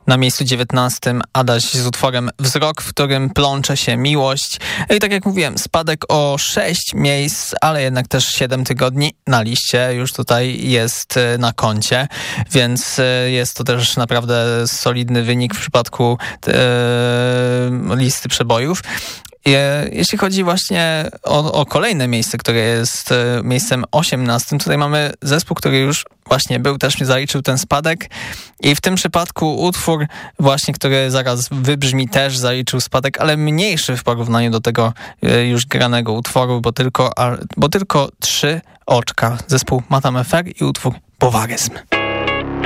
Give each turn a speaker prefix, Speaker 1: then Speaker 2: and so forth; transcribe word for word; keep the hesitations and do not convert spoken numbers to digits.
Speaker 1: Na miejscu dziewiętnastym Adaś z utworem Wzrok, w którym plącze się miłość. I tak jak mówiłem, spadek o sześć miejsc, ale jednak też siedem tygodni na liście już tutaj jest na koncie, więc jest to też naprawdę solidny wynik w przypadku e, listy przebojów. Jeśli chodzi właśnie o, o kolejne miejsce, które jest miejscem osiemnastym, tutaj mamy zespół, który już właśnie był, też zaliczył ten spadek i w tym przypadku utwór właśnie, który zaraz wybrzmi, też zaliczył spadek, ale mniejszy w porównaniu do tego już granego utworu, bo tylko, bo tylko trzy oczka. Zespół Madame F R i utwór Powaryzm.